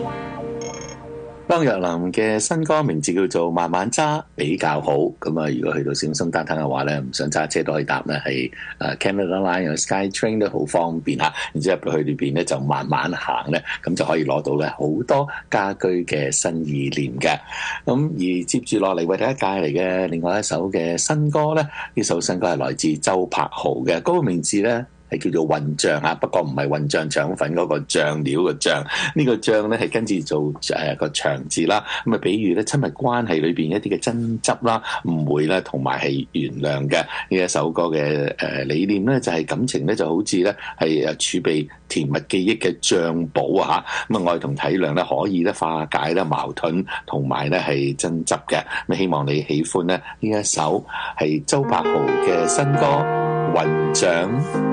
江若琳嘅新歌名字叫做《慢慢揸比較好》，咁啊，如果去到小松丹坦嘅話咧，唔想揸車都可以搭咧，係Canada Line 有 SkyTrain 都好方便嚇。然之後入去裏邊咧就慢慢行咧，咁就可以攞到咧好多家居嘅新意念嘅。咁而接住落嚟為大家帶嚟嘅另外一首嘅新歌咧，呢首新歌係來自周柏豪嘅，嗰個名字咧係叫做混醬啊，不過唔係混醬腸粉嗰個醬料嘅醬，呢個醬咧係跟住做個長字啦，咁啊比喻咧親密關係裏邊一啲嘅爭執啦、誤會啦，同埋係原諒嘅。呢一首歌嘅理念咧就係感情咧就好似咧係儲備甜蜜記憶嘅醬寶啊嚇，咁啊愛同體諒咧可以咧化解咧矛盾同埋咧係爭執嘅。咁希望你喜歡咧呢一首係周柏豪嘅新歌《混醬》。